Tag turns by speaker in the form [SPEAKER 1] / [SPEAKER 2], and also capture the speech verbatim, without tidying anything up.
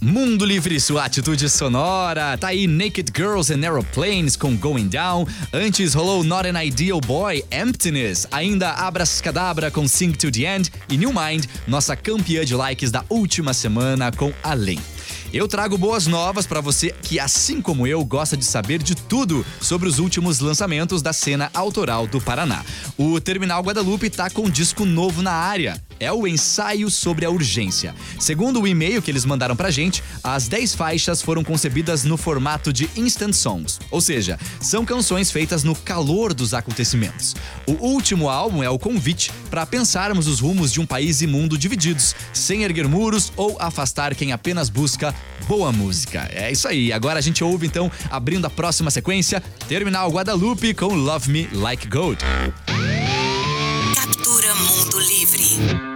[SPEAKER 1] Mundo Livre, sua atitude sonora. Tá aí Naked Girls and Aeroplanes com Going Down. Antes rolou Not an Ideal Boy, Emptiness. Ainda Abracadabra com Sing to the End. E New Mind, nossa campeã de likes da última semana com Além. Eu trago boas novas pra você que, assim como eu, gosta de saber de tudo sobre os últimos lançamentos da cena autoral do Paraná. O Terminal Guadalupe tá com um disco novo na área. É o Ensaio sobre a Urgência. Segundo o e-mail que eles mandaram pra gente, as dez faixas foram concebidas no formato de instant songs, ou seja, são canções feitas no calor dos acontecimentos. O último álbum é o convite para pensarmos os rumos de um país e mundo divididos, sem erguer muros ou afastar quem apenas busca boa música. É isso aí, agora a gente ouve então, abrindo a próxima sequência, Terminal Guadalupe com Love Me Like Gold.
[SPEAKER 2] Captura Mundo Livre.